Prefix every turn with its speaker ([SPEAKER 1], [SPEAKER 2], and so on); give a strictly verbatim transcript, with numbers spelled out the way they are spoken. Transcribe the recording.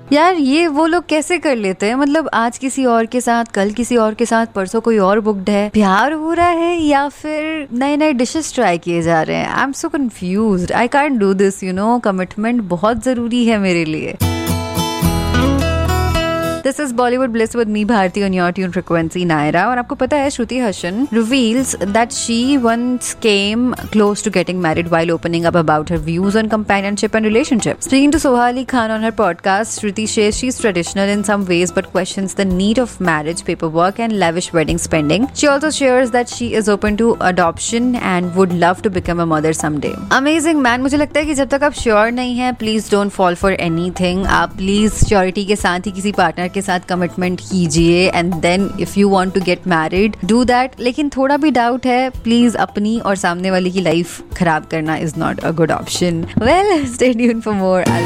[SPEAKER 1] यार ये वो लोग कैसे कर लेते हैं, मतलब आज किसी और के साथ, कल किसी और के साथ, परसों कोई और बुक्ड है, प्यार हो रहा है या फिर नए नए डिशेस ट्राई किए जा रहे हैं। I am so confused, I can't do this, you know. Commitment बहुत जरूरी है मेरे लिए। This is Bollywood Bliss with me Bharti on your tune frequency Naira। और आपको पता है Shruti Hassan reveals that she once came close to getting married while opening up about her views on companionship and relationship. Speaking to Soha Ali Khan on her podcast, Shruti shares she's traditional in some ways but questions the need of marriage paperwork and lavish wedding spending. She also shares that she is open to adoption and would love to become a mother someday. Amazing man। मुझे लगता है कि जब तक आप sure नहीं है, please don't fall for anything. आप प्लीज श्योरिटी के साथ ही किसी पार्टनर के साथ कमिटमेंट कीजिए and then if you want to get married do that. लेकिन थोड़ा भी डाउट है, प्लीज अपनी और सामने वाले की लाइफ खराब करना is not a good option. Well, stay tuned for more.